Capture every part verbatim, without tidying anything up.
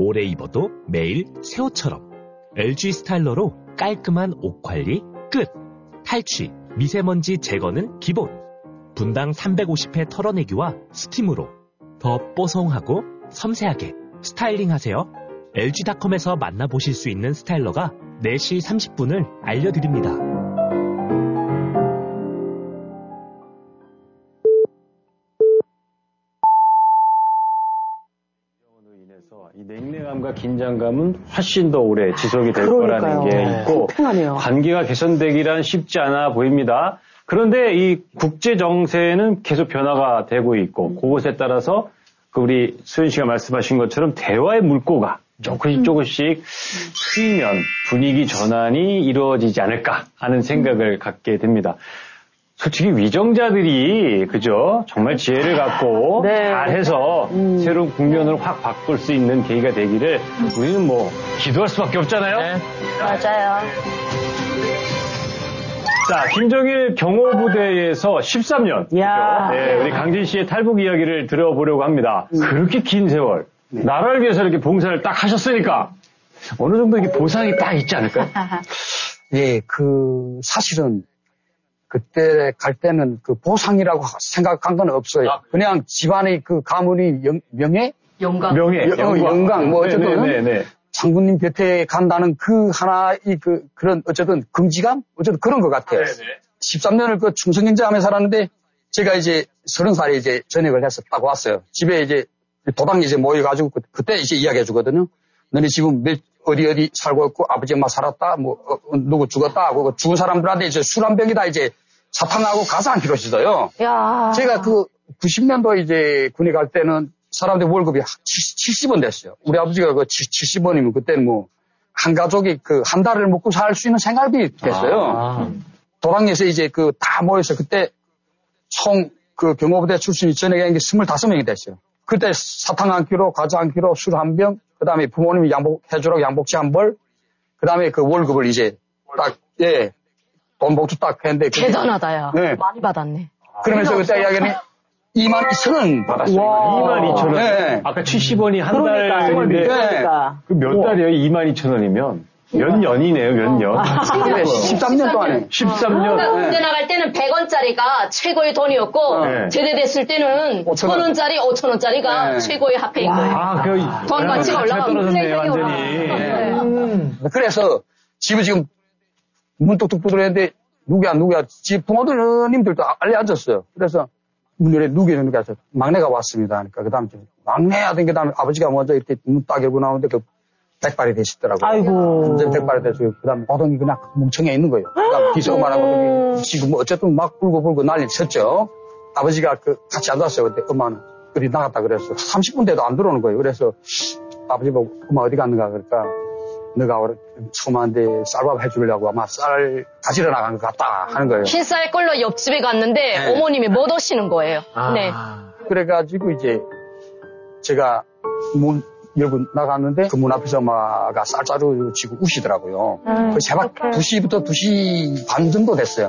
오래 입어도 매일 새 옷처럼. 엘지 스타일러로 깔끔한 옷 관리 끝. 탈취, 미세먼지 제거는 기본. 분당 삼백오십 회 털어내기와 스팀으로 더 뽀송하고 섬세하게 스타일링하세요. 엘지닷컴에서 만나보실 수 있는 스타일러가 네 시 삼십 분을 알려드립니다. 이 냉랭함과 긴장감은 훨씬 더 오래 지속이 될 그러니까요. 거라는 게 있고 팽팽하네요. 관계가 개선되기란 쉽지 않아 보입니다. 그런데 이 국제 정세는 계속 변화가 되고 있고 음. 그것에 따라서 그 우리 수연 씨가 말씀하신 것처럼 대화의 물꼬가 조금씩 음. 조금씩 트이면 분위기 전환이 이루어지지 않을까 하는 생각을 갖게 됩니다. 솔직히 위정자들이 그죠? 정말 지혜를 갖고 네. 잘해서 음. 새로운 국면을 확 바꿀 수 있는 계기가 되기를 우리는 뭐 기도할 수밖에 없잖아요. 네. 맞아요. 자, 김정일 경호부대에서 십삼 년. 야. 그렇죠? 네, 우리 강진 씨의 탈북 이야기를 들어보려고 합니다. 음. 그렇게 긴 세월 네. 나라를 위해서 이렇게 봉사를 딱 하셨으니까 어느 정도 이게 보상이 딱 있지 않을까요? 예, 그 사실은. 그때 갈 때는 그 보상이라고 생각한 건 없어요. 아, 그냥 집안의 그 가문의 영, 명예? 영광. 명예. 여, 영광. 영광. 뭐 어쨌든. 네네네. 장군님 곁에 간다는 그 하나의 그, 그런 어쨌든 긍지감? 어쨌든 그런 것 같아요. 네네. 십삼 년을 그 충성경제하며 살았는데 제가 이제 서른 살에 이제 전역을 해서 딱 왔어요. 집에 이제 도당이 이제 모여가지고 그, 그때 이제 이야기해 주거든요. 너네 지금 몇, 어디 어디 살고 있고 아버지 엄마 살았다 뭐 어, 누구 죽었다 하고 죽은 사람들한테 이제 술 한 병이다 이제 사탕하고 가서 안 키로시어요. 야. 제가 그 구십 년도 이제 군에 갈 때는 사람들 월급이 칠십 원 됐어요. 우리 아버지가 그 칠십 원이면 그때는 뭐 한 가족이 그 한 달을 먹고 살 수 있는 생활비 됐어요. 아. 도랑에서 이제 그 다 모여서 그때 총 그 경호부대 출신이 전역에 있는 게 스물다섯 명이 됐어요. 그때 사탕 한 킬로, 과자 한 킬로, 술 한 병, 그 다음에 부모님이 양복, 해주라고 양복지 한 벌, 그 다음에 그 월급을 이제 딱, 예, 돈 봉투 딱 했는데. 대단하다, 야. 네. 많이 받았네. 그러면서 그때 이야기는 이만 이천 원 받았어요. 이만 이천 원. 네. 아까 칠십 원이 한 그러니까, 달인데. 그러니까. 그 몇 달이에요? 이만 이천 원이면? 몇 년이네요, 몇 년. 아, 십삼 년 동안에. 십삼 년. 그러니까 군대 나갈 때는 백 원짜리가 최고의 돈이었고, 네. 제대됐을 때는 천 원짜리, 오천 원짜리가 네. 최고의 화폐인 거예요. 아, 그, 돈 가치가 올라가고. 떨어졌네요, 완전히. 네. 음. 그래서 집에 지금 문 뚝뚝 두드렸는데, 누구야, 누구야. 집 부모님들도 알려 앉았어요. 그래서 문 열에 누구야, 누구야. 막내가 왔습니다. 그러니까 그 다음에 막내 하던 그 다음에 아버지가 먼저 이렇게 문 딱 열고 나오는데 그 백발이 되시더라고요. 아이고. 완전 백발이 되시고, 그 다음에 고등이 그냥 멍청해 있는 거예요. 그 다음에 비서만하고 지금 뭐 어쨌든 막 울고 불고 난리 쳤죠. 아버지가 그 같이 앉았어요. 그때 엄마는 어디 나갔다 그랬어. 삼십 분 돼도 안 들어오는 거예요. 그래서 아버지 보고 엄마 어디 갔는가 그러니까 너가 처음한테 쌀밥 해주려고 아마 쌀 가지러 나간 것 같다 하는 거예요. 흰쌀 꼴로 옆집에 갔는데 네. 어머님이 못 오시는 거예요. 아. 네. 그래가지고 이제 제가 문 열고 나갔는데 그 문 앞에서 엄마가 쌀자루 쥐고 우시더라고요. 음, 그 새벽 오케이. 두 시부터 두 시 반 정도 됐어요.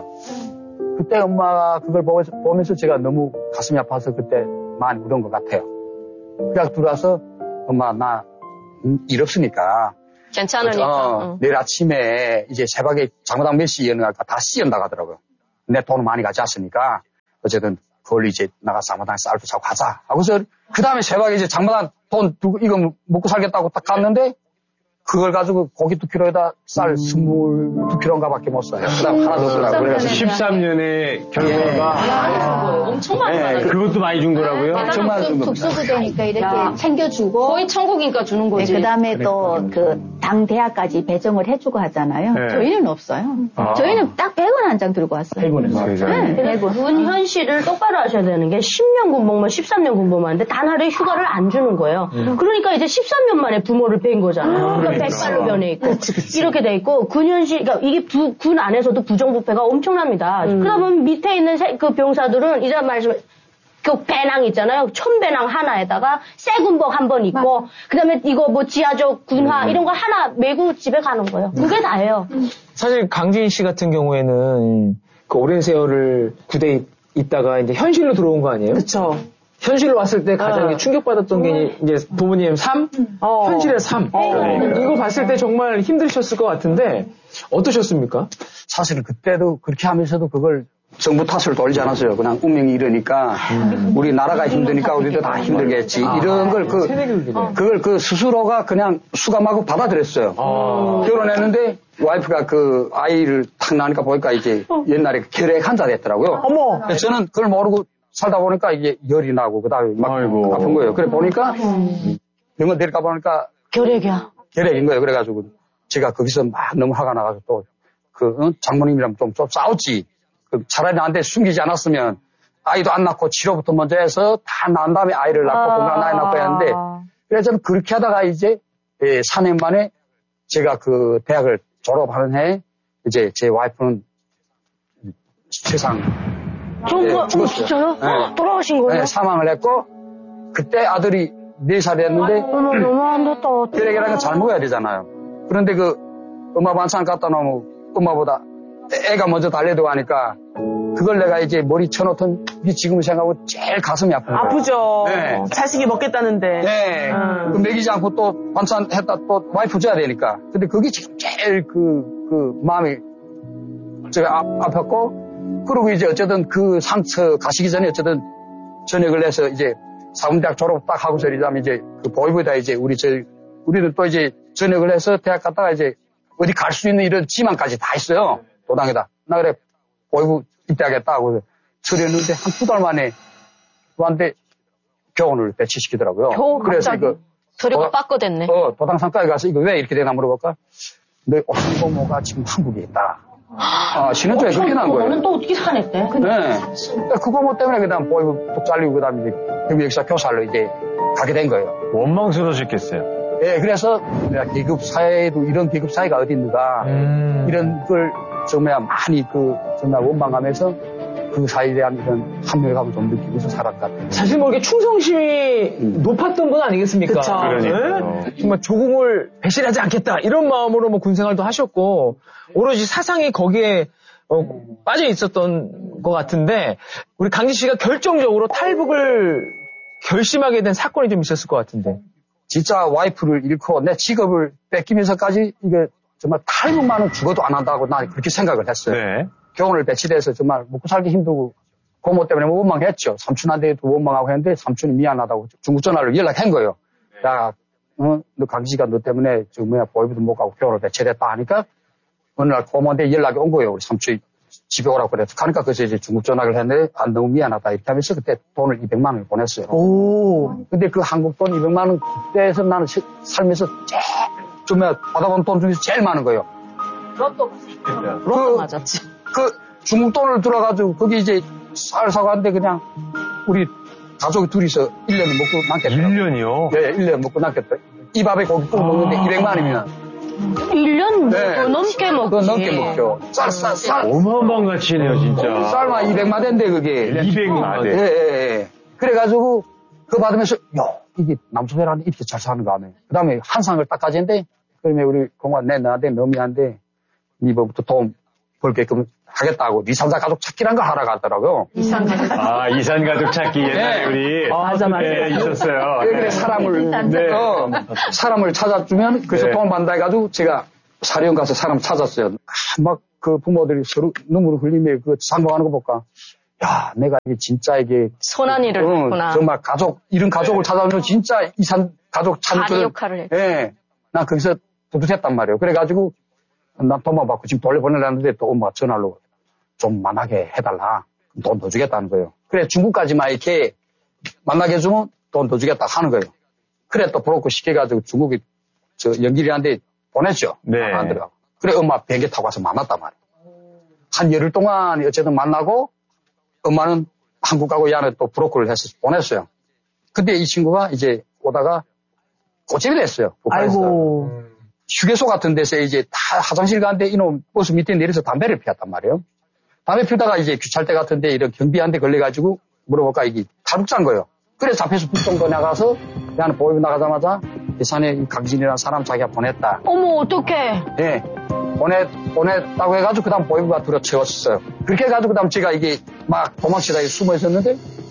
그때 엄마가 그걸 보면서 제가 너무 가슴이 아파서 그때 많이 울은 것 같아요. 그래서 들어와서 엄마 나 일 없으니까 괜찮으니까. 어, 응. 내일 아침에 이제 새벽에 장마당 몇 시에 연락할까 다 시연다 가더라고요. 내 돈 많이 가져왔으니까 어쨌든 그걸 이제 나가서 장마당에 쌀도 사고 가자. 하고서 그 다음에 새벽에 이제 장마당 돈 두고 이거 먹고 살겠다고 딱 갔는데 그걸 가지고 고기 두 킬로에다 쌀 스물두 킬로인가 밖에 못 사요. 그 다음 하나도 없더라고요. 그래서 십삼 년의 결과가. 예. 엄청 많이 받았어요. 네, 그것도 많이 준 거라고요? 네, 정말 특수부대니까 이렇게 야. 챙겨주고. 거의 천국이니까 주는 거지. 네, 그 다음에 또 그 당 대학까지 배정을 해주고 하잖아요. 네. 저희는 없어요. 아. 저희는 딱 백 원 한 장 들고 왔어요. 백 원에서. 네, 백 원. 군 현실을 똑바로 하셔야 되는 게 십 년 군복무, 십삼 년 군복무하는데 단 하루에 휴가를 안 주는 거예요. 음. 그러니까 이제 십삼 년 만에 부모를 뵌 거잖아요. 그러니까 백발로 변해 있고. 그치, 그치. 이렇게 돼 있고 군 현실, 그러니까 이게 부, 군 안에서도 부정부패가 엄청납니다. 음. 그러면 밑에 있는 세, 그 병사들은 이제 말씀 그 배낭 있잖아요. 천배낭 하나에다가 새 군복 한 번 입고 그다음에 이거 뭐 지하적 군화 음. 이런 거 하나 메고 집에 가는 거예요. 그게 다예요. 사실 강진 씨 같은 경우에는 그 오랜 세월을 부대에 있다가 이제 현실로 들어온 거 아니에요? 그렇죠. 현실로 왔을 때 가장 어. 충격받았던 게 이제 부모님 삶, 어. 현실의 삶. 어. 이거 봤을 때 정말 힘드셨을 것 같은데 어떠셨습니까? 사실 그때도 그렇게 하면서도 그걸 정부 탓을 돌리지 않았어요. 그냥 운명이 이러니까 음. 우리 나라가 힘드니까 우리도 다 힘들겠지. 아, 이런 걸 그, 그걸 그 스스로가 그냥 수감하고 받아들였어요. 아. 결혼했는데 와이프가 그 아이를 탁 나니까 보니까 이제 옛날에 결핵 환자 됐더라고요. 어머. 저는 그걸 모르고 살다 보니까 이게 열이 나고 그다음에 막 아이고. 아픈 거예요. 그래 보니까 병원 데리고 보니까 결핵이야. 결핵인 거예요. 그래가지고 제가 거기서 막 너무 화가 나가서 또 그 어? 장모님이랑 좀, 좀 싸웠지. 그 차라리 나한테 숨기지 않았으면 아이도 안 낳고 치료부터 먼저 해서 다 낳은 다음에 아이를 낳고 아. 건강한 아이 낳고 했는데 그래서 저는 그렇게 하다가 이제 예, 사 년 만에 제가 그 대학을 졸업하는 해에 이제 제 와이프는 세상 정말 네, 죽었어요. 진짜요? 네. 돌아가신 거예요? 네, 사망을 했고 그때 아들이 네 살이었는데 너무 안 됐다. 결핵이라는 건 잘 먹어야 되잖아요. 그런데 그 엄마 반찬 갖다 놓으면 엄마보다 애가 먼저 달려들고 하니까 그걸 내가 이제 머리 쳐놓던 게 지금 생각하고 제일 가슴이 아픈 거예요. 아프죠. 네. 자식이 먹겠다는데. 네. 음. 그 먹이지 않고 또 반찬 했다 또 와이프 줘야 되니까. 근데 그게 지금 제일 그, 그 마음이 제가 아, 아팠고 그리고 이제 어쨌든 그 상처 가시기 전에 어쨌든 전역을 해서 이제 사범대학 졸업 딱 하고서 이러면 이제 그 보이부에다 이제 우리 저 우리는 또 이제 전역을 해서 대학 갔다가 이제 어디 갈 수 있는 이런 지망까지 다 했어요. 도당에다. 나 그래, 보이부 입대하겠다고 서류했는데 한 두 달 만에 저한테 교원을 배치시키더라고요. 교, 그래서 갑자기. 이거. 서류가 빠꺼됐네. 어, 도당 상가에 가서 이거 왜 이렇게 되나 물어볼까? 너희 오신고모가 지금 한국에 있다. 아, 신혼초에 그렇게 난 거예요. 너는 또 어떻게 살았대? 네. 그 고모 때문에 그 다음 보이부 또 잘리고 그 다음에 이제 경비역사 교사로 이제 가게 된 거예요. 원망스러우셨겠어요. 예, 그래서 내가 계급 사회에도 이런 계급 사회가 어디 있는가 음. 이런 걸 정말 많이 그 정말 원망하면서 그 사회에 대한 이런 합력감을 좀 느끼면서 살았다. 사실 모르게 충성심이 음. 높았던 분 아니겠습니까? 그쵸. 그러니까. 네? 정말 조국을 배신하지 않겠다 이런 마음으로 뭐 군생활도 하셨고 오로지 사상이 거기에 어, 빠져 있었던 것 같은데 우리 강진 씨가 결정적으로 탈북을 결심하게 된 사건이 좀 있었을 것 같은데. 진짜 와이프를 잃고 내 직업을 뺏기면서까지 이게 정말 탈북만은 죽어도 안 한다고 난 그렇게 생각을 했어요. 네. 교원을 배치돼서 정말 먹고 살기 힘들고 고모 때문에 원망했죠. 삼촌한테도 원망하고 했는데 삼촌이 미안하다고 중국 전화로 연락한 거예요. 야, 어, 너 강지가 너 때문에 저 뭐야 보이부도 못 가고 교원을 배치됐다 하니까 어느 날 고모한테 연락이 온 거예요. 우리 삼촌이 집에 오라고 그래서 가니까 그래서 이제 중국 전화를 했는데 안 너무 미안하다 이렇게 하면서 그때 돈을 이백만 원을 보냈어요. 오. 근데 그 한국 돈 이백만 원 그때에서 나는 시, 살면서 제일 좀 받아본 돈 중에서 제일 많은 거예요. 로또 로또 맞았지. 그 중국 돈을 들어가지고 거기 이제 쌀 사고 하는데 그냥 우리 가족이 둘이서 일 년을 먹고 남겠더라고요. 일 년이요? 네, 일 년 먹고 남겠더라고요. 이 밥에 고기 구워 먹는데 아. 이백만 원이면. 일 년 네. 넘게 먹지. 넘게 먹죠. 쌀, 쌀, 쌀. 어마어마한 가치네요, 진짜. 쌀만 이백만 대인데, 그게. 이백만 대. 예, 예, 예. 그래가지고, 그거 받으면서, 야, 이게 남소배라는 이렇게 잘 사는 거 하네. 그 다음에 한 상을 딱 가지는데, 그러면 우리 공무원 내, 너한테 너무 미안한데, 이번부터 돈 벌게끔 하겠다고, 이산자 가족 찾기란 거 하러 가더라고요. 이산가족. 아, 이산가족 찾기 옛날에 네. 우리. 아, 맞아, 맞아. 네, 있었어요. 그래, 그래, 사람을, 네. 어, 사람을 찾아주면, 그래서 네. 돈 받는다 해가지고, 제가 사령 가서 사람 찾았어요. 아, 막 그 부모들이 서로 눈물을 흘리며 그 상봉하는 거 볼까. 야, 내가 이게 진짜 이게. 선한 일을 어, 했구나. 정말 가족, 이런 가족을 네. 찾아오면 진짜 이산 가족 찾는 다리 역할을 했죠. 예. 난 거기서 뿌듯했단 말이에요. 그래가지고, 난 돈만 받고 지금 돌려보내려는데 또 엄마가 전화로 좀 만나게 해달라. 돈 더 주겠다는 거예요. 그래, 중국까지만 이렇게 만나게 해주면 돈 더 주겠다 하는 거예요. 그래, 또 브로커 시켜가지고 중국에 저 연길이한테 보냈죠. 네. 안 들어가고. 그래, 엄마 비행기 타고 와서 만났단 말이에요. 한 열흘 동안 어쨌든 만나고 엄마는 한국 가고 이 안에 또 브로커를 해서 보냈어요. 근데 이 친구가 이제 오다가 고집이 됐어요. 아이고. 휴게소 같은 데서 이제 다 화장실 가는데 이놈 버스 밑에 내려서 담배를 피웠단 말이에요. 담배 피우다가 이제 규찰대 같은 데 이런 경비한테 걸려가지고 물어볼까 이게 탈북자인 거예요. 그래서 잡혀서 북경도 나가서 나는 보이고 나가자마자 예산에 이 강진이라는 사람 자기가 보냈다. 어머, 어떡해. 네. 보냈, 보냈다고 해가지고 그 다음 보이부가 들어 채웠어요. 그렇게 해가지고 그 다음 제가 이게 막 도망치다 숨어 있었는데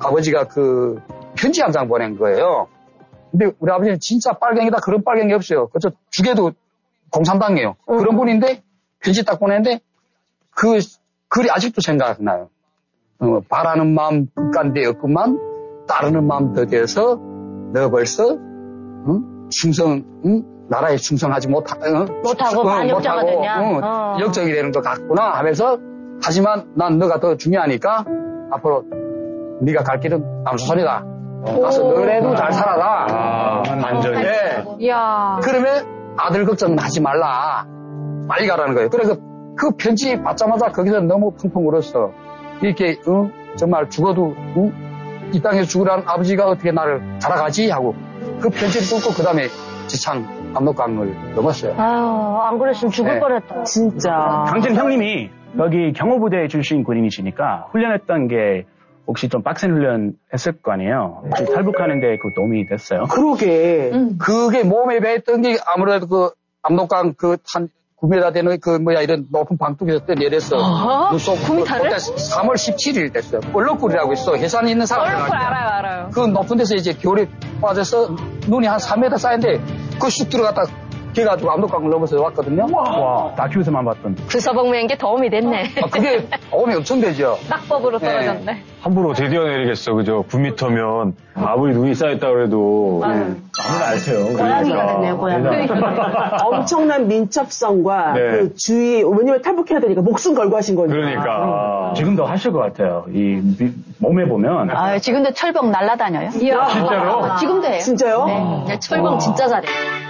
아버지가 그 편지 한 장 보낸 거예요. 근데 우리 아버지는 진짜 빨갱이다 그런 빨갱이 없어요. 그저 죽여도 공산당이에요. 음. 그런 분인데 편지 딱 보냈는데 그 글이 아직도 생각나요. 어, 바라는 마음 극간되었구만 따르는 마음 더디어서 너 벌써 응? 충성 응? 나라에 충성하지 못하, 어? 못하고 반역자가 되냐 어, 어. 역적이 되는 것 같구나 하면서 하지만 난 너가 더 중요하니까 앞으로 네가 갈 길은 남수선이다. 가서 너래도 잘 살아라. 아, 완전히. 네. 이야. 그러면 아들 걱정은 하지 말라. 빨리 가라는 거예요. 그래서 그 편지 받자마자 거기서 너무 펑펑 울었어. 이렇게 어? 정말 죽어도 어? 이 땅에서 죽으라는 아버지가 어떻게 나를 살아가지 하고 그 편지를 뚫고 그 다음에 지창 압록강을 넘었어요. 아유, 안 그랬으면 죽을 네. 뻔했다. 진짜. 강진 형님이 여기 경호부대 출신 군인이시니까 훈련했던 게 혹시 좀 빡센 훈련 했을 거 아니에요. 혹시 탈북하는데 그 도움이 됐어요? 그러게. 음. 그게 몸에 배했던 게 아무래도 그 압록강 그 한 구 미터 되는 그 뭐야 이런 높은 방뚝에서 내려서 아, 구 미터를? 삼월 십칠일 됐어요. 얼럭굴이라고 있어. 해산에 있는 사람들. 얼굴 알아요, 알아요. 그 높은 데서 이제 겨울에 빠져서 눈이 한 삼 미터 쌓인데 그 쑥 들어갔다 걔가지고 압록강을 넘어서 왔거든요. 와, 다큐에서만 봤던. 불서봉맹인 게 도움이 됐네. 아, 그게 도움이 엄청 되죠. 낙법으로 떨어졌네. 네. 함부로 어떻게 뛰어내리겠어, 그죠? 구 미터면 아무리 눈이 쌓였다 그래도 아유. 음, 아무나 알 테요. 고양이가 됐네요, 고양이. 엄청난 민첩성과 네. 그 주의, 왜냐면 탈북해야 되니까 목숨 걸고 하신 거니까. 그러니까. 지금도 하실 것 같아요. 이 미- 몸에 보면. 아, 지금도 철봉 날라다녀요. 이야. 진짜로? 지금도 해요. 진짜요? 네. 야, 철봉 진짜 잘해.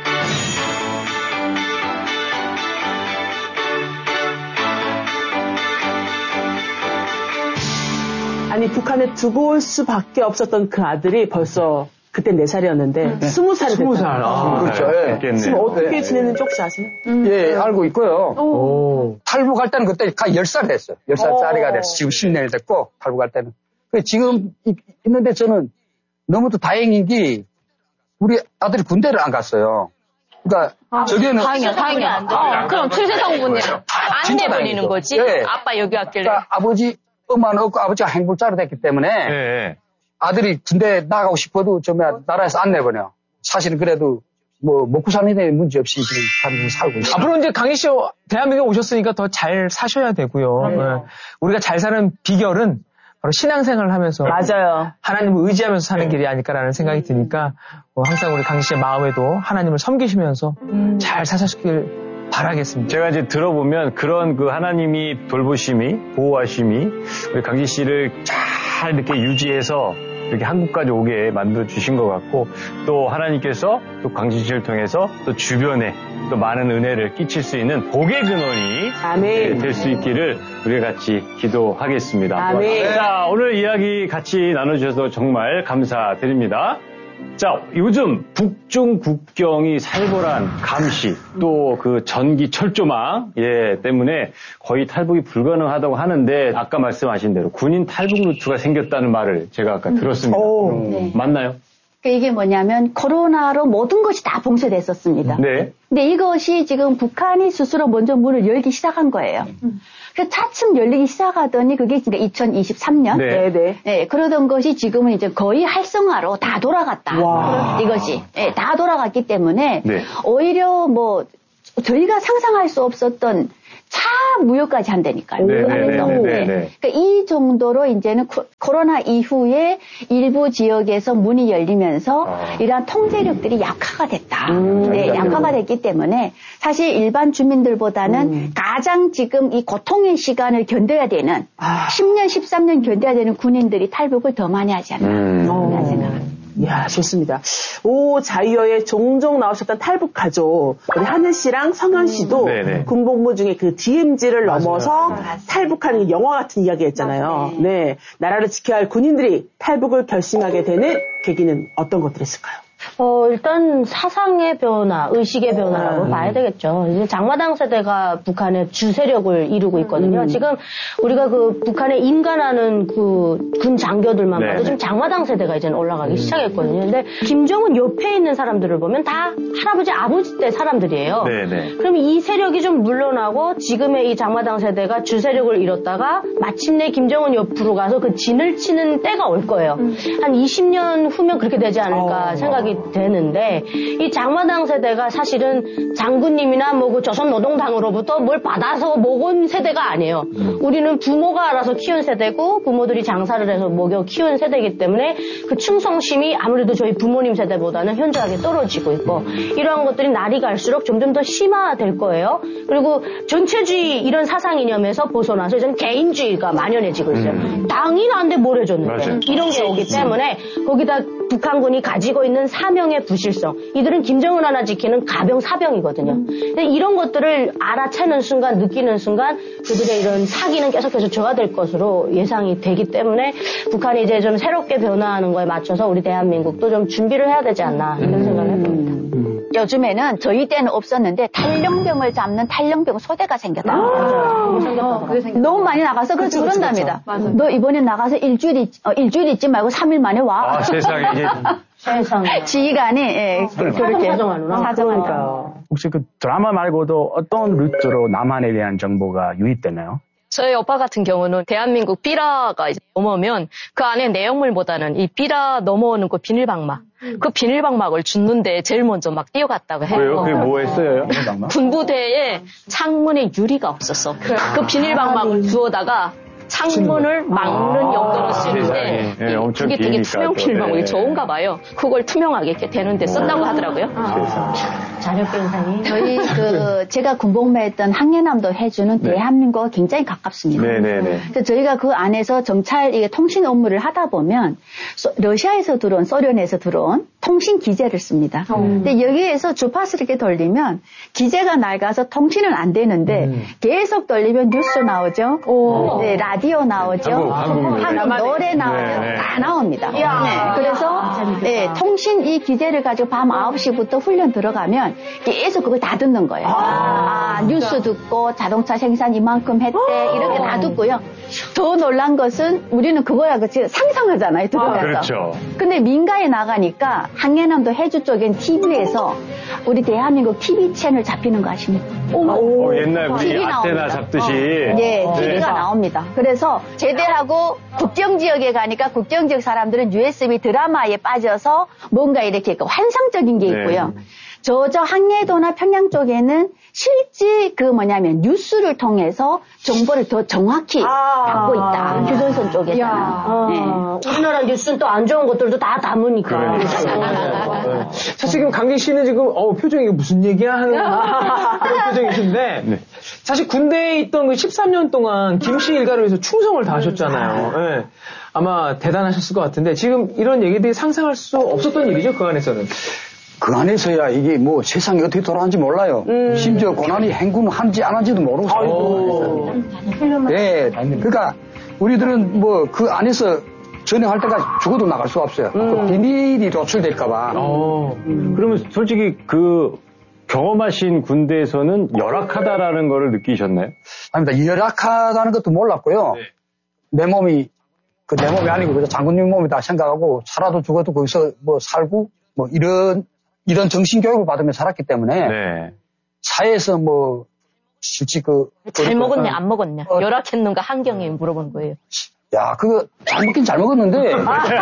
아니, 북한에 두고 올 수밖에 없었던 그 아들이 벌써 그때 네 살이었는데 스무 살이 됐다. 스무 살. 아, 그렇죠. 예. 지금 됐겠네요. 어떻게 네. 지내는지 혹시 아세요? 예, 알고 있고요. 오. 탈북할 때는 그때 열 살 됐어요. 열 살짜리가 됐어. 지금 십 년이 됐고, 탈북할 때는. 그 지금 이- 있는데 저는 너무도 다행인 게, 우리 아들이 군대를 안 갔어요. 그러니까, 저기는. 다행이야, 다행이야. 어, 그럼 출세성분이 안 진짜 내버리는 다행이죠. 거지. 예. 아빠 여기 왔길래. 그러니까 아버지, 엄마는 없고 아버지가 행불자로 됐기 때문에, 네. 아들이 군대 나가고 싶어도 정말 나라에서 안 내버려. 사실은 그래도, 뭐, 먹고 사는 데 문제 없이 지금 사람들이 살고 있어요. 앞으로 이제 강희 씨 대한민국에 오셨으니까 더 잘 사셔야 되고요. 네. 우리가 잘 사는 비결은 바로 신앙생활을 하면서 맞아요. 하나님을 의지하면서 사는 길이 아닐까라는 생각이 드니까 뭐 항상 우리 강희 씨의 마음에도 하나님을 섬기시면서 잘 사셨길 바라겠습니다. 제가 이제 들어보면 그런 그 하나님이 돌보심이, 보호하심이 우리 강진 씨를 잘 이렇게 유지해서 이렇게 한국까지 오게 만들어 주신 것 같고, 또 하나님께서 또 강진 씨를 통해서 또 주변에 또 많은 은혜를 끼칠 수 있는 복의 근원이 아멘. 될 수 있기를 우리 같이 기도하겠습니다. 아멘. 자, 오늘 이야기 같이 나눠주셔서 정말 감사드립니다. 자, 요즘 북중 국경이 살벌한 감시, 또 그 전기 철조망, 예, 때문에 거의 탈북이 불가능하다고 하는데, 아까 말씀하신 대로 군인 탈북 루트가 생겼다는 말을 제가 아까 들었습니다. 오. 네. 맞나요? 이게 뭐냐면 코로나로 모든 것이 다 봉쇄됐었습니다. 네. 근데 이것이 지금 북한이 스스로 먼저 문을 열기 시작한 거예요. 그래서 차츰 열리기 시작하더니 그게 이제 이천이십삼 년. 네. 네네. 네, 그러던 것이 지금은 이제 거의 활성화로 다 돌아갔다. 와. 이것이. 네, 다 돌아갔기 때문에 네. 오히려 뭐 저희가 상상할 수 없었던 차 무역까지 한다니까요. 네, 네, 안에서. 네, 네, 네. 네. 그러니까 이 정도로 이제는 코- 코로나 이후에 일부 지역에서 문이 열리면서 아. 이러한 통제력들이 약화가 됐다. 음, 네, 그러니까요. 약화가 됐기 때문에 사실 일반 주민들보다는 음. 가장 지금 이 고통의 시간을 견뎌야 되는 아. 십 년, 십삼 년 견뎌야 되는 군인들이 탈북을 더 많이 하지 않나 음. 그런 생각을. 이야, 좋습니다. 오, 자유여에 종종 나오셨던 탈북 가족, 우리 하늘 씨랑 성현 씨도 네네. 군복무 중에 그 디엠지를 넘어서 탈북하는 영화 같은 이야기였잖아요. 맞아요. 네. 나라를 지켜야 할 군인들이 탈북을 결심하게 되는 계기는 어떤 것들이 있을까요? 어, 일단 사상의 변화, 의식의 변화라고 음. 봐야 되겠죠. 이제 장마당 세대가 북한의 주세력을 이루고 있거든요. 음. 지금 우리가 그 북한에 임관하는 그 군 장교들만 네. 봐도 지금 장마당 세대가 이제는 올라가기 시작했거든요. 근데 김정은 옆에 있는 사람들을 보면 다 할아버지, 아버지 때 사람들이에요. 네네. 그럼 이 세력이 좀 물러나고 지금의 이 장마당 세대가 주세력을 잃었다가 마침내 김정은 옆으로 가서 그 진을 치는 때가 올 거예요. 한 이십 년 후면 그렇게 되지 않을까 어. 생각이 되는데 이 장마당 세대가 사실은 장군님이나 뭐 그 조선노동당으로부터 뭘 받아서 먹은 세대가 아니에요. 우리는 부모가 알아서 키운 세대고 부모들이 장사를 해서 먹여 키운 세대이기 때문에 그 충성심이 아무래도 저희 부모님 세대보다는 현저하게 떨어지고 있고 이러한 것들이 날이 갈수록 점점 더 심화될 거예요. 그리고 전체주의 이런 사상 이념에서 벗어나서 이제는 개인주의가 만연해지고 있어요. 음. 당이 나한테 뭘 해줬는데 맞아요. 이런 게 오기 때문에 거기다 북한군이 가지고 있는 사명의 부실성 이들은 김정은 하나 지키는 가병 사병이거든요. 근데 이런 것들을 알아채는 순간 느끼는 순간 그들의 이런 사기는 계속해서 저하될 것으로 예상이 되기 때문에 북한이 이제 좀 새롭게 변화하는 거에 맞춰서 우리 대한민국도 좀 준비를 해야 되지 않나 이런 생각을 해봅니다. 요즘에는 저희 때는 없었는데 탈령병을 잡는 탈령병 소대가 생겼다. 아, 생겼다. 너무 많이 나가서 그렇지 그쵸, 그쵸, 그런답니다. 그쵸. 너 이번에 나가서 일주일 있, 어, 일주일 있지 말고 삼 일 만에 와. 아, 세상에 이제 세상에. 지휘관이 예, 그렇게 사정하는구나. 사정한다. 혹시 그 드라마 말고도 어떤 루트로 남한에 대한 정보가 유입되나요? 저희 오빠 같은 경우는 대한민국 삐라가 이제 넘어오면 그 안에 내용물보다는 이 삐라 넘어오는 그 비닐방막, 그 비닐방막을 줍는데 제일 먼저 막 뛰어갔다고 해요. 왜요? 그게 뭐 했어요? 군부대에 창문에 유리가 없었어. 그 비닐방막을 주워다가 창문을 막는 용도로 쓰는데 세상에. 예, 엄청 그게 되게 기니까 투명 또, 비닐방막이 네. 좋은가 봐요. 그걸 투명하게 이렇게 되는데 쓴다고 하더라고요. 자력 변상이. 저희 그 제가 군복무했던 항해남도 해주는 대한민국과 굉장히 가깝습니다. 네네네. 그래서 저희가 그 안에서 정찰 이게 통신 업무를 하다 보면 소, 러시아에서 들어온 소련에서 들어온 통신 기재를 씁니다. 음. 근데 여기에서 주파수를 이렇게 돌리면 기재가 낡아서 통신은 안 되는데 음. 계속 돌리면 뉴스 나오죠. 네, 라디오 나오죠. 한국, 한국 노래. 한국 노래 나오죠. 네, 네. 다 나옵니다. 네, 그래서 네, 통신 이 기재를 가지고 밤 아홉 시부터 훈련 들어가면 계속 그걸 다 듣는 거예요. 아, 아, 뉴스 듣고 자동차 생산 이만큼 했대 이렇게 다 듣고요. 더 놀란 것은 우리는 그거야 그치 상상하잖아요. 들어가서. 아, 그렇죠. 근데 민가에 나가니까 항해남도 해주 쪽엔 티비에서 우리 대한민국 티비 채널 잡히는 거 아십니까? 어, 옛날 우리 티비 아테나 나옵니다. 잡듯이. 네, 어. 티비가 네. 나옵니다. 그래서 제대하고 국경지역에 가니까 국경지역 사람들은 유에스비 드라마에 빠져서 뭔가 이렇게 환상적인 게 있고요. 네. 저, 저 항해도나 평양 쪽에는 실제 그 뭐냐면 뉴스를 통해서 정보를 더 정확히 아. 담고 있다. 휴전선 쪽에서는. 아, 네. 우리나라 뉴스는 또 안 좋은 것들도 다 담으니까. 네. 사실 지금 강진 씨는 지금 어 표정이 이거 무슨 얘기야 하는 그런 표정이신데 네. 사실 군대에 있던 그 십삼 년 동안 김씨 일가를 위해서 충성을 다하셨잖아요. 네. 아마 대단하셨을 것 같은데 지금 이런 얘기들이 상상할 수 없었던 일이죠 그 안에서는. 그 안에서야 이게 뭐 세상이 어떻게 돌아가는지 몰라요. 심지어 고난이 행군하는지 안 하는지도 모르고. 네, 그러니까 우리들은 뭐 그 안에서 전역할 때까지 죽어도 나갈 수가 없어요. 그 비밀이 노출될까봐. 어. 그러면 솔직히 그 경험하신 군대에서는 열악하다라는 거를 느끼셨나요? 아닙니다. 열악하다는 것도 몰랐고요. 내 몸이 그 내 몸이 아니고 그저 장군님 몸이다 생각하고 살아도 죽어도 거기서 뭐 살고 뭐 이런 이런 정신 교육을 받으며 살았기 때문에 네. 사회에서 뭐 실제 그 잘 먹었네, 안 먹었냐? 어. 열악했는가 한경에 물어보는 거예요. 야, 그거 잘 먹긴 잘 먹었는데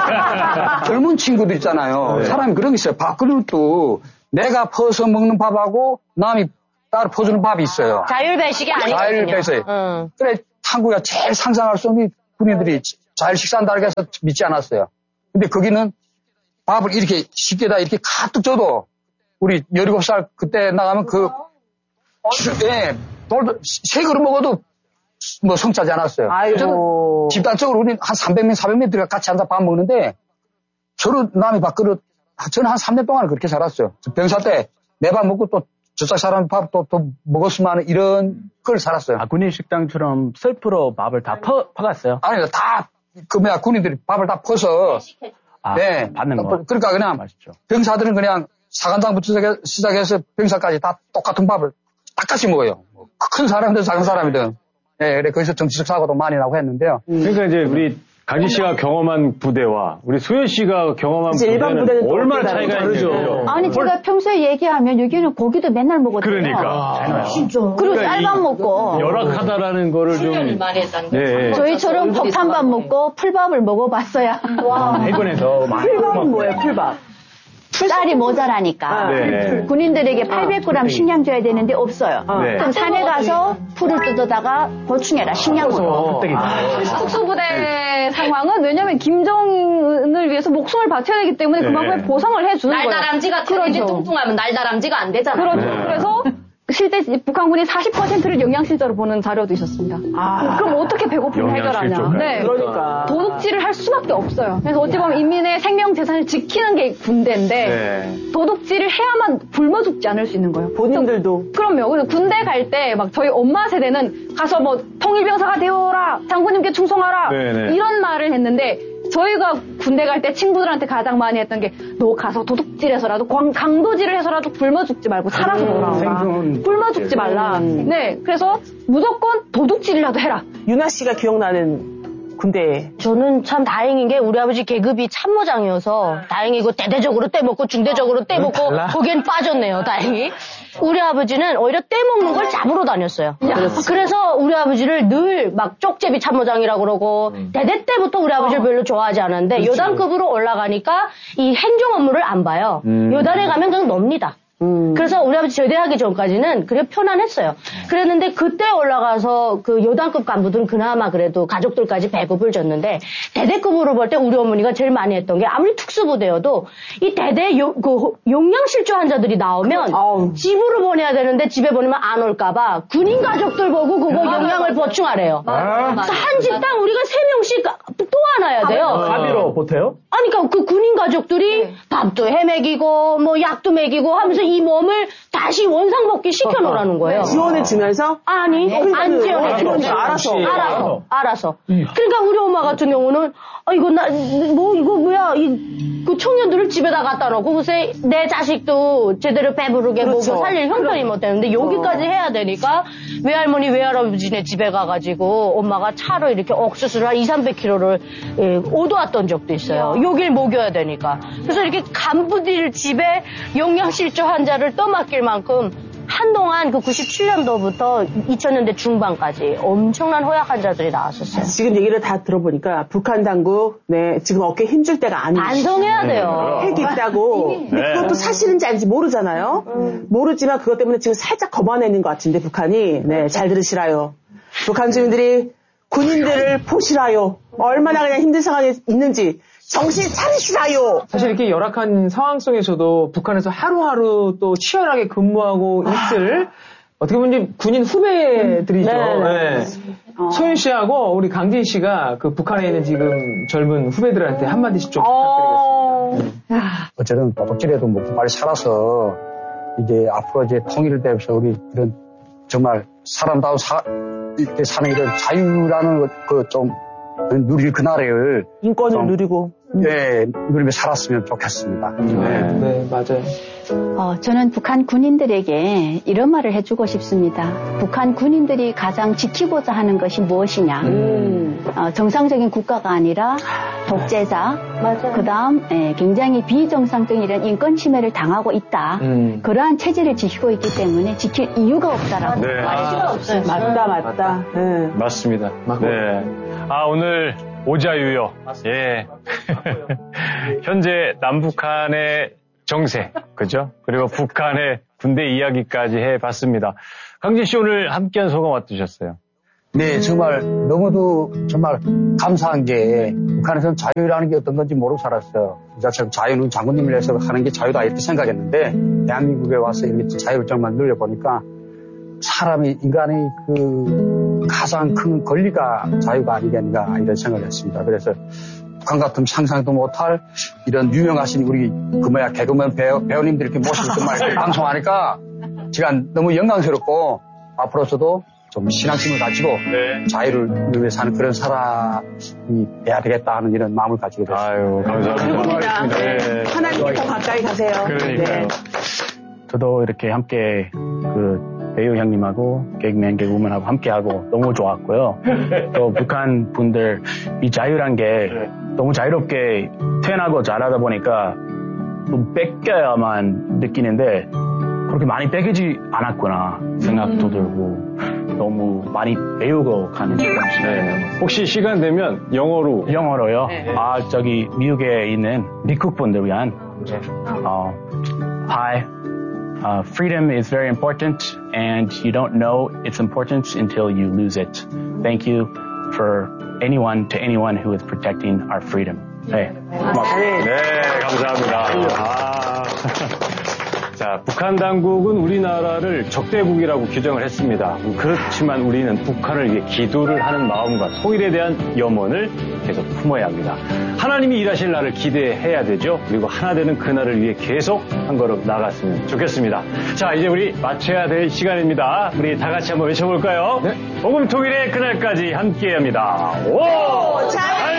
젊은 친구들 있잖아요. 네. 사람이 그런 게 있어요. 밥그릇도 내가 퍼서 먹는 밥하고 남이 따로 퍼주는 밥이 있어요. 자율배식이 아니거든요. 자율배식. 응. 그래 한국이가 제일 상상할 수 없는 군인들이 자율 식사한다고 해서 믿지 않았어요. 근데 거기는 밥을 이렇게 쉽게 다 이렇게 가득 줘도 우리 열일곱 살 그때 나가면 그 예, 돌도 세 그릇 먹어도 뭐 성차지 않았어요. 아이고. 집단적으로 우리는 한 삼백 명, 사백 명 들어가 같이 앉아 밥 먹는데 서로 남의 밥그릇 저는 한 삼 년 동안 그렇게 살았어요. 병사 때 내 밥 먹고 또 저쪽 사람 밥 또 또 먹었으면 하는 이런 걸 살았어요. 아, 군인 식당처럼 셀프로 밥을 다 퍼, 퍼갔어요. 아니 다 그 뭐야 군인들이 밥을 다 퍼서 아, 네. 받는 거. 그러니까 그냥 맛있죠. 병사들은 병사들은 그냥 사관장부터 시작해서 병사까지 다 똑같은 밥을 똑같이 먹어요. 큰 사람이든 작은 사람이든. 네, 그래 거기서 정치적 사고도 많이 나고 했는데요. 그러니까 이제 우리 강진 씨가 경험한 부대와 우리 소연 씨가 경험한 일반 부대는 부대는 또 얼마나 어떻게 차이가 다르죠. 있죠. 아니 제가 평소에 얘기하면 여기는 고기도 맨날 먹거든요. 그러니까. 진짜. 그리고 그러니까 쌀밥 이- 먹고 열악하다라는 거를 좀. 훈련을 많이 했다는 거죠. 네. 저희처럼 폭탄밥 먹고 풀밥을 먹어봤어야 와. 일본에서 많이 풀밥은 뭐예요, 풀밥? 쌀이 모자라니까 네. 군인들에게 팔백 그램 식량 줘야 되는데 없어요. 네. 그럼 산에 가서 풀을 뜯어다가 보충해라 식량으로. 특수부대 상황은 왜냐면 김정은을 위해서 목숨을 바쳐야 되기 때문에 네. 그만큼의 보상을 해주는 거예요. 날다람쥐 같은 그렇죠. 입이 뚱뚱하면 날다람쥐가 안 되잖아요. 그렇죠. 네. 그래서 실제 북한군이 사십 퍼센트를 영양실조로 보는 자료도 있었습니다. 아. 그럼 어떻게 배고픔을 해결하냐. 영양실조까지. 네. 그러니까. 도둑질을 할 수밖에 없어요. 그래서 어찌 보면 인민의 생명 재산을 지키는 게 군대인데 네. 도둑질을 해야만 굶어 죽지 않을 수 있는 거예요. 본인들도. 그럼요. 그래서 군대 갈 때 막 저희 엄마 세대는 가서 뭐 통일병사가 되어라, 장군님께 충성하라 네네. 이런 말을 했는데 저희가 군대 갈 때 친구들한테 가장 많이 했던 게 너 가서 도둑질해서라도 광- 강도질을 해서라도 굶어 죽지 말고 살아서 놀아라. 생존. 굶어 죽지 말라. 네, 그래서 무조건 도둑질이라도 해라. 유나 씨가 기억나는 군대. 저는 참 다행인 게 우리 아버지 계급이 참모장이어서 다행이고 대대적으로 떼먹고 중대적으로 떼먹고 거기엔 빠졌네요. 다행히. 우리 아버지는 오히려 떼먹는 걸 잡으러 다녔어요. 그래서 우리 아버지를 늘 막 쪽제비 참모장이라고 그러고 대대 때부터 우리 아버지를 별로 좋아하지 않았는데 여단급으로 올라가니까 이 행정 업무를 안 봐요. 음. 여단에 가면 그냥 놉니다. 음. 그래서 우리 아버지 제대하기 전까지는 그래 편안했어요. 그랬는데 그때 올라가서 그 여단급 간부들은 그나마 그래도 가족들까지 배급을 줬는데 대대급으로 볼 때 우리 어머니가 제일 많이 했던 게 아무리 특수부대여도 이 대대 요, 그 용량실조 환자들이 나오면 아우. 집으로 보내야 되는데 집에 보내면 안 올까봐 군인 가족들 보고 그거 영양을 보충하래요. 그래서 한 집당 우리가 세 명씩 또 안아야 돼요. 가비로 보태요? 아니, 그러니까 그 군인 가족들이 밥도 해먹이고, 뭐, 약도 먹이고 하면서 이 몸을 다시 원상복귀 시켜놓으라는 거예요. 지원을 주면서? 아니, 안 지원해 줘. 알아서, 알아서. 알아서. 알아서. 그러니까 우리 엄마 같은 경우는, 아, 이거 나, 뭐, 이거 뭐야, 이, 그 청년들을 집에다 갖다 놓고, 글쎄, 내 자식도 제대로 배부르게 그렇죠. 먹여 살릴 형편이 못 되는데, 여기까지 해야 되니까, 외할머니, 외할아버지네 집에 가가지고, 엄마가 차로 이렇게 옥수수를 한 이삼백 킬로그램을 예, 오도왔던 적도 있어요. 여길 먹여야 되니까. 그래서 이렇게 간부들 집에 영양실조 환자를 떠맡길 만큼 한동안 그 구십칠 년도부터 이천 년대 중반까지 엄청난 허약 환자들이 나왔었어요. 지금 얘기를 다 들어보니까 북한 당국, 네, 지금 어깨에 힘줄 때가 아니에요. 반성해야 돼요. 핵이 있다고. 네. 그것도 사실인지 아닌지 모르잖아요. 모르지만 그것 때문에 지금 살짝 거만해있는 것 같은데, 북한이. 네, 잘 들으시라요. 북한 주민들이 군인들을 보시라요. 얼마나 그냥 힘든 상황에 있는지 정신 차리시라요. 사실 이렇게 열악한 상황 속에서도 북한에서 하루하루 또 치열하게 근무하고 있을 어떻게 보면 군인 후배들이죠. 네. 소윤 씨하고 우리 강진 씨가 그 북한에 있는 지금 젊은 후배들한테 한마디씩 좀 부탁드리겠습니다. 어쨌든 도둑질에도 먹고 빨리 살아서 이제 앞으로 이제 통일을 대해서 우리 이런 정말 사람다운 사, 이렇게 사는 이런 자유라는 그 좀 누릴 그날을 인권을 좀, 누리고. 예, 누리며 살았으면 좋겠습니다. 네, 네, 맞아요. 어, 저는 북한 군인들에게 이런 말을 해주고 싶습니다. 북한 군인들이 가장 지키고자 하는 것이 무엇이냐? 음. 어, 정상적인 국가가 아니라 독재자, 그 다음 굉장히 비정상적인 이런 인권 침해를 당하고 있다. 음. 그러한 체제를 지키고 있기 때문에 지킬 이유가 없다라고 네. 말할 수가 없어요. 맞다, 맞다. 네. 맞습니다. 네. 아, 오늘 오자유요. 예. 현재 남북한의 정세, 그죠? 그리고 북한의 군대 이야기까지 해봤습니다. 강진 씨 오늘 함께한 소감 어떠셨어요? 네, 정말 너무도 정말 감사한 게 북한에서는 자유라는 게 어떤 건지 모르고 살았어요. 그 자체로 자유는 장군님을 위해서 하는 게 자유다 이렇게 생각했는데 대한민국에 와서 이렇게 자유를 정말 늘려보니까 사람이, 인간의 그 가장 큰 권리가 자유가 아니겠는가 이런 생각을 했습니다. 그래서 북한 같은 상상도 못할 이런 유명하신 우리 그 뭐야 개그맨 배우, 배우님들 이렇게 모시고 정말 방송하니까 제가 너무 영광스럽고 앞으로서도 좀 신앙심을 가지고 네. 자유를 위해 사는 그런 사람이 돼야 되겠다 하는 이런 마음을 가지게 됐습니다. 아유, 감사합니다. 네. 하나님께 더 가까이 가세요. 그러니까요. 네. 저도 이렇게 함께 그 배우 형님하고 개그맨 개그우먼하고 함께하고 너무 좋았고요. 또 북한 분들 이 자유란 게 너무 자유롭게 태어나고 자라다 보니까 좀 뺏겨야만 느끼는데 그렇게 많이 뺏기지 않았구나 생각도 음. 들고 너무 많이 배우고 가는 시간이에요. 네. 혹시 시간 되면 영어로 영어로요? 네. 아 저기 미국에 있는 미국 분들 위한 어, Hi, uh, freedom is very important and you don't know its importance until you lose it. Thank you for anyone to anyone who is protecting our freedom. 네, 고맙습니다. 네, 감사합니다. 아. 자, 북한 당국은 우리나라를 적대국이라고 규정을 했습니다. 그렇지만 우리는 북한을 위해 기도를 하는 마음과 통일에 대한 염원을 계속 품어야 합니다. 하나님이 일하실 날을 기대해야 되죠. 그리고 하나 되는 그날을 위해 계속 한 걸음 나갔으면 좋겠습니다. 자, 이제 우리 마쳐야 될 시간입니다. 우리 다 같이 한번 외쳐볼까요? 네. 복음 통일의 그날까지 함께합니다. 오! 잘